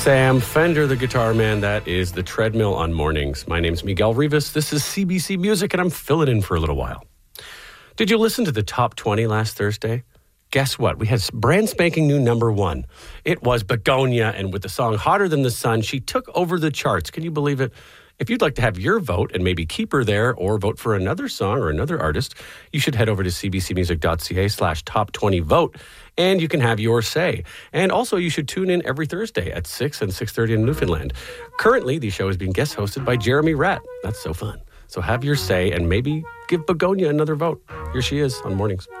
Sam Fender, the guitar man. That is the Treadmill on Mornings. My name's Miguel Rivas. This is CBC Music, and I'm filling in for a little while. Did you listen to the top 20 last Thursday? Guess what? We had brand spanking new number one. It was Begonia, and with the song Hotter Than the Sun, she took over the charts. Can you believe it? If you'd like to have your vote and maybe keep her there or vote for another song or another artist, you should head over to cbcmusic.ca/top20vote, and you can have your say. And also, you should tune in every Thursday at 6 and 6:30 in Newfoundland. Currently, the show is being guest hosted by Jeremy Ratt. That's so fun. So have your say and maybe give Begonia another vote. Here she is on Mornings.